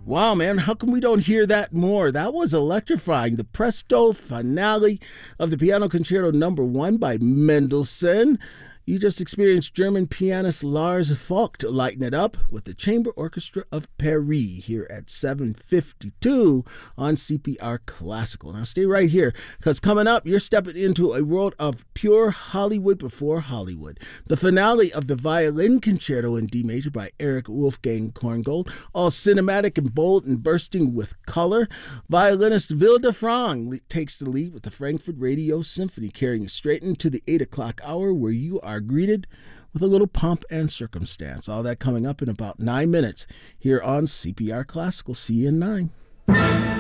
Wow, man, how come we don't hear that more? That was electrifying. The presto finale of the Piano Concerto No. 1 by Mendelssohn. You just experienced German pianist Lars Vogt lighten it up with the Chamber Orchestra of Paris here at 7:52 on CPR Classical. Now stay right here, because coming up, you're stepping into a world of pure Hollywood before Hollywood. The finale of the Violin Concerto in D major by Erich Wolfgang Korngold, all cinematic and bold and bursting with color. Violinist Vilde Frang takes the lead with the Frankfurt Radio Symphony, carrying you straight into the 8 o'clock hour, where you are greeted with a little pomp and circumstance. All that coming up in about 9 minutes here on CPR Classical. See you in 9.